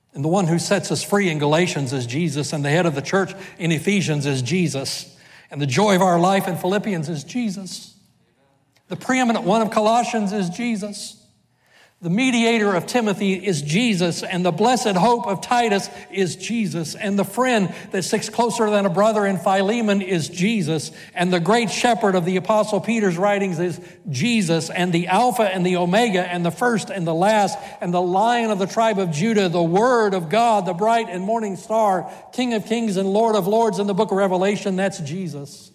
And the one who sets us free in Galatians is Jesus, and the head of the church in Ephesians is Jesus. And the joy of our life in Philippians is Jesus. The preeminent one of Colossians is Jesus. The mediator of Timothy is Jesus, and the blessed hope of Titus is Jesus, and the friend that sticks closer than a brother in Philemon is Jesus, and the great shepherd of the Apostle Peter's writings is Jesus, and the Alpha and the Omega, and the first and the last, and the Lion of the tribe of Judah, the Word of God, the bright and morning star, King of kings and Lord of lords in the book of Revelation, that's Jesus.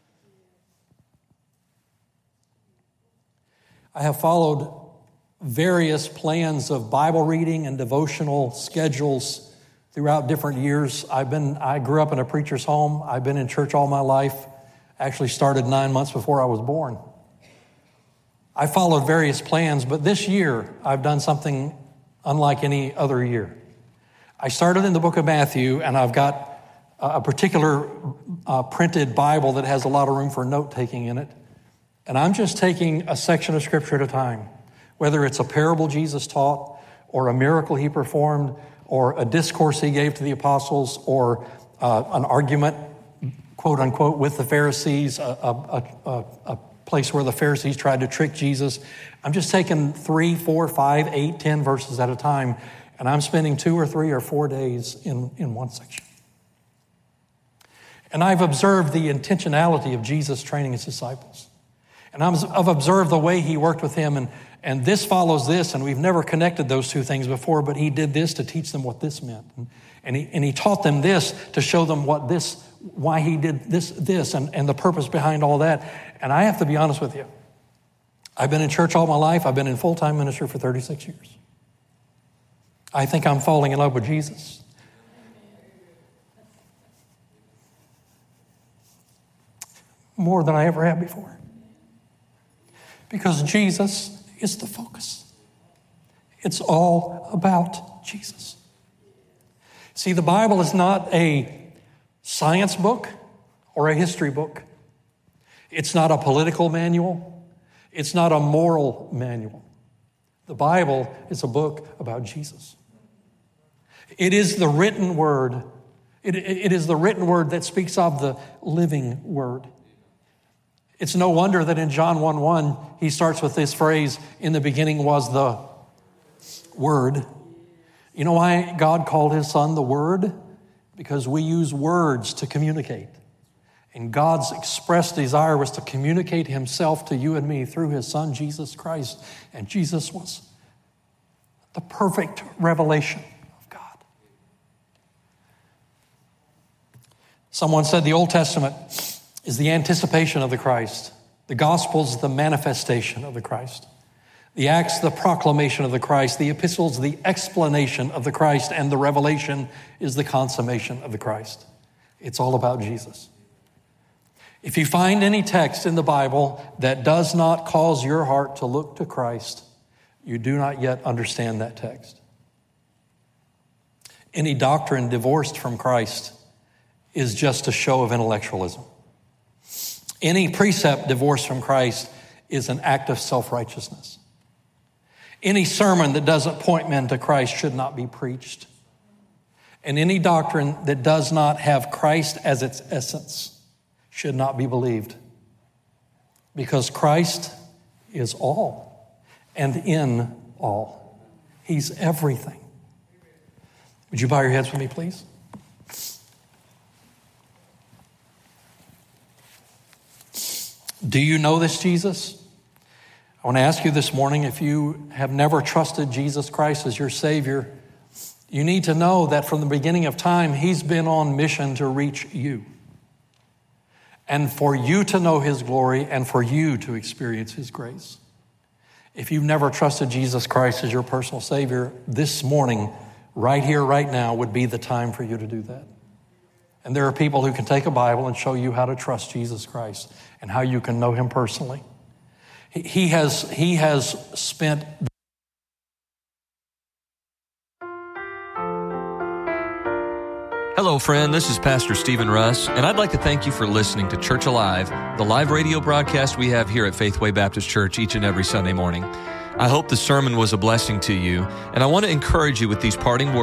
I have followed various plans of Bible reading and devotional schedules throughout different years. I grew up in a preacher's home. I've been in church all my life. Actually started 9 months before I was born. I followed various plans, but this year I've done something unlike any other year. I started in the book of Matthew, and I've got a particular printed Bible that has a lot of room for note-taking in it. And I'm just taking a section of Scripture at a time. Whether it's a parable Jesus taught, or a miracle he performed, or a discourse he gave to the apostles, or an argument, quote unquote, with the Pharisees, a place where the Pharisees tried to trick Jesus. I'm just taking 3, 4, 5, 8, 10 verses at a time, and I'm spending 2 or 3 or 4 days in one section. And I've observed the intentionality of Jesus training his disciples. And I've observed the way he worked with him, and this follows this, and we've never connected those two things before, but he did this to teach them what this meant. And he taught them this to show them why he did this, and the purpose behind all that. And I have to be honest with you. I've been in church all my life. I've been in full-time ministry for 36 years. I think I'm falling in love with Jesus. More than I ever have before. Because Jesus is the focus. It's all about Jesus. See, the Bible is not a science book or a history book. It's not a political manual. It's not a moral manual. The Bible is a book about Jesus. It is the written word. It is the written word that speaks of the living word. It's no wonder that in John 1:1, he starts with this phrase, in the beginning was the Word. You know why God called his son the Word? Because we use words to communicate. And God's expressed desire was to communicate himself to you and me through his son, Jesus Christ. And Jesus was the perfect revelation of God. Someone said the Old Testament is the anticipation of the Christ. The Gospels, the manifestation of the Christ. The Acts, the proclamation of the Christ. The Epistles, the explanation of the Christ. And the Revelation is the consummation of the Christ. It's all about Jesus. If you find any text in the Bible that does not cause your heart to look to Christ, you do not yet understand that text. Any doctrine divorced from Christ is just a show of intellectualism. Any precept divorced from Christ is an act of self-righteousness. Any sermon that doesn't point men to Christ should not be preached. And any doctrine that does not have Christ as its essence should not be believed. Because Christ is all and in all. He's everything. Would you bow your heads with me, please? Do you know this Jesus? I want to ask you this morning, if you have never trusted Jesus Christ as your Savior, you need to know that from the beginning of time, he's been on mission to reach you. And for you to know his glory and for you to experience his grace. If you've never trusted Jesus Christ as your personal Savior, this morning, right here, right now, would be the time for you to do that. And there are people who can take a Bible and show you how to trust Jesus Christ and how you can know him personally. He has spent... Hello, friend. This is Pastor Stephen Russ, and I'd like to thank you for listening to Church Alive, the live radio broadcast we have here at Faithway Baptist Church each and every Sunday morning. I hope the sermon was a blessing to you, and I want to encourage you with these parting words.